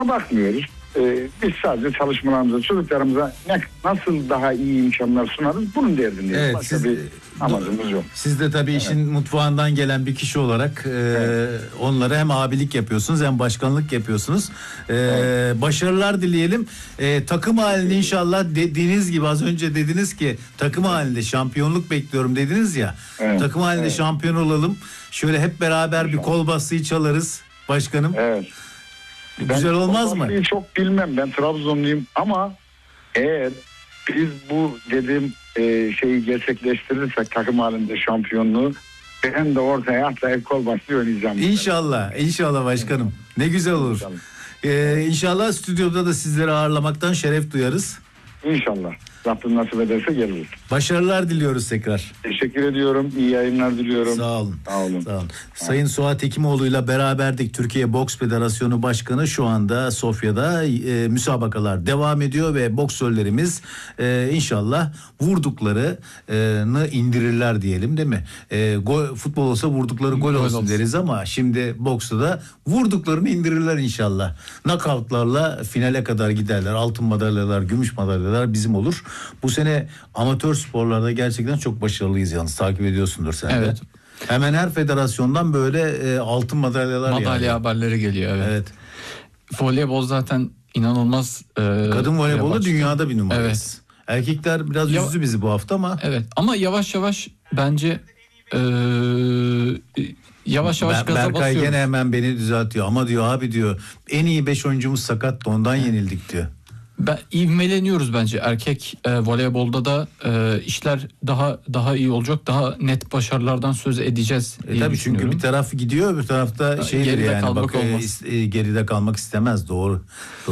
bakmıyoruz. Biz sadece çalışmalarımıza, çocuklarımıza nasıl daha iyi imkanlar sunarız, bunun derdindeyiz. Evet, başka bir amacımız yok. Siz de tabii işin mutfağından gelen bir kişi olarak onlara hem abilik yapıyorsunuz hem başkanlık yapıyorsunuz. Başarılar dileyelim. Takım halinde inşallah, dediğiniz gibi az önce dediniz ki takım halinde şampiyonluk bekliyorum dediniz ya. Takım halinde şampiyon olalım. Şöyle hep beraber bir kol basıyı çalarız başkanım. Evet. Güzel olmaz mı? Çok bilmem, ben Trabzonluyum ama eğer biz bu dediğim şeyi gerçekleştirirsek, takım halinde şampiyonluğu, ben de ortaya atlayıp kol basıyı oynayacağım. İnşallah başkanım. Ne güzel olur. İnşallah stüdyoda da sizleri ağırlamaktan şeref duyarız. İnşallah. Rabbim nasip ederse geliriz. Başarılar diliyoruz tekrar. Teşekkür ediyorum. İyi yayınlar diliyorum. Sağ olun. Sayın Suat Hekimoğlu'yla beraberdik. Türkiye Boks Federasyonu Başkanı. Şu anda Sofya'da müsabakalar devam ediyor ve boksörlerimiz inşallah vurduklarını indirirler diyelim, değil mi? Futbol olsa vurdukları gol olsun deriz ama şimdi boksta da vurduklarını indirirler inşallah. Knockoutlarla finale kadar giderler. Altın madalyalar, gümüş madalyalar bizim olur. Bu sene amatör sporlarda gerçekten çok başarılıyız yalnız. Takip ediyorsundur sen de. Hemen her federasyondan böyle altın madalya haberleri geliyor. Evet. Voleybol zaten inanılmaz. Kadın voleybolu dünyada bir numara. Evet. Erkekler biraz üzdü bizi bu hafta ama. Evet. Ama yavaş yavaş bence yavaş gaza basıyoruz. Berkay gene hemen beni düzeltiyor. Ama diyor abi diyor, en iyi 5 oyuncumuz sakattı, ondan yenildik diyor. İvmeleniyoruz bence. Erkek voleybolda da işler daha iyi olacak. Daha net başarılardan söz edeceğiz diye tabii, çünkü bir taraf gidiyor, bir tarafta geride kalmak olmaz. Geride kalmak istemez. Doğru.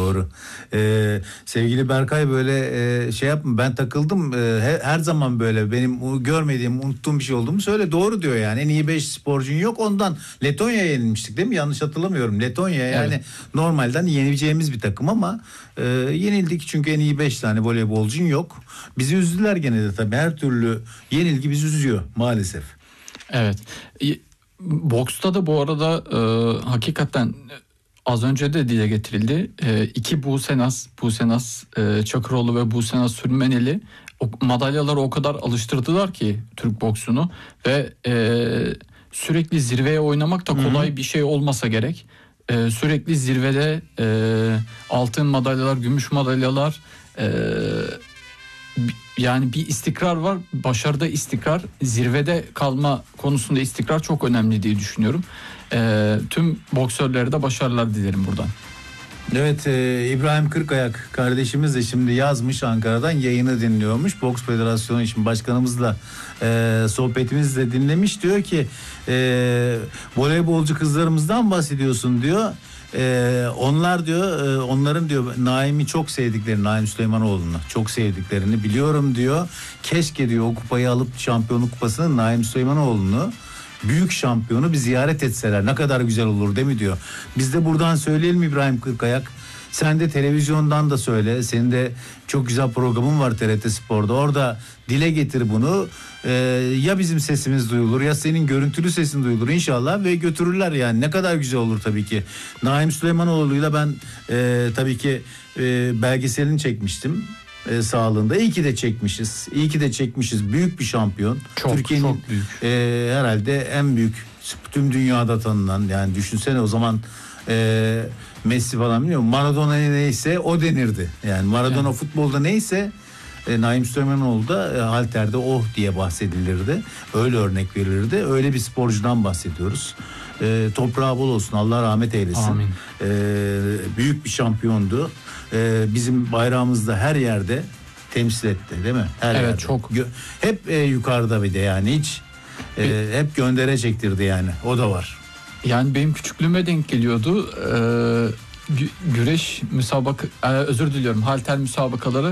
Sevgili Berkay böyle şey yapma, ben takıldım. Her zaman böyle benim görmediğim, unuttuğum bir şey olduğumu söyle. Doğru diyor yani. En iyi 5 sporcun yok. Ondan Letonya'ya yenilmiştik değil mi? Yanlış hatırlamıyorum. Letonya yani normalden yeneceğimiz bir takım ama yenildik çünkü en iyi 5 tane voleybolcun yok. Bizi üzdüler gene de tabii. Her türlü yenilgi bizi üzüyor maalesef. Evet. Boksta da bu arada hakikaten az önce de dile getirildi. İki Buse Naz Çakıroğlu ve Buse Naz Sürmeneli madalyaları o kadar alıştırdılar ki Türk boksunu ve sürekli zirveye oynamak da kolay bir şey olmasa gerek. Sürekli zirvede altın madalyalar, gümüş madalyalar, yani bir istikrar var. Başarıda istikrar, zirvede kalma konusunda istikrar çok önemli diye düşünüyorum. Tüm boksörlere de başarılar dilerim buradan. Evet, İbrahim Kırkayak kardeşimiz de şimdi yazmış, Ankara'dan yayını dinliyormuş. Boks Federasyonu için başkanımızla sohbetimizi de dinlemiş. Diyor ki voleybolcu kızlarımızdan bahsediyorsun diyor. Onlar diyor, onların diyor Naim'i çok sevdiklerini, Naim Süleymanoğlu'nu çok sevdiklerini biliyorum diyor. Keşke diyor o kupayı alıp, şampiyonluk kupasını, Naim Süleymanoğlu'nu, büyük şampiyonu bir ziyaret etseler ne kadar güzel olur değil mi diyor. Biz de buradan söyleyelim İbrahim Kırkayak. Sen de televizyondan da söyle. Senin de çok güzel programın var TRT Spor'da. Orada dile getir bunu. Ya bizim sesimiz duyulur ya senin görüntülü sesin duyulur inşallah ve götürürler yani. Ne kadar güzel olur tabii ki. Naim Süleymanoğlu'yla ben tabii ki belgeselini çekmiştim. Sağlığında. İyi ki de çekmişiz. Büyük bir şampiyon. Türkiye'nin herhalde en büyük, tüm dünyada tanınan, yani düşünsene o zaman Messi falan biliyor musun? Maradona neyse o denirdi. Yani Maradona futbolda neyse Naim Süleymanoğlu da halterde oh diye bahsedilirdi. Öyle örnek verilirdi. Öyle bir sporcudan bahsediyoruz. Toprağı bol olsun. Allah rahmet eylesin. Amin. Büyük bir şampiyondu. Bizim bayrağımızda her yerde temsil etti değil mi? Her yerde. Çok. Hep yukarıda bir de yani hiç hep göndere çektirdi yani. O da var. Yani benim küçüklüğüme denk geliyordu. Güreş özür diliyorum, halter müsabakaları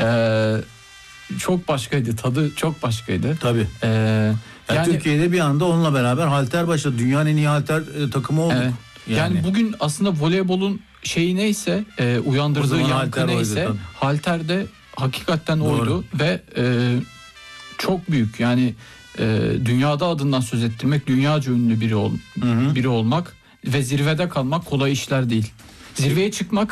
çok başkaydı. Tadı çok başkaydı. Tabii. Yani Türkiye'de bir anda onunla beraber halter başladı. Dünyanın en iyi halter takımı olduk. Evet. Yani bugün aslında voleybolun şeyi neyse, uyandırdığı yankı neyse, halterde hakikaten oydu ve çok büyük yani dünyada adından söz ettirmek, dünyaca ünlü biri olmak ve zirvede kalmak kolay işler değil. Zirveye çıkmak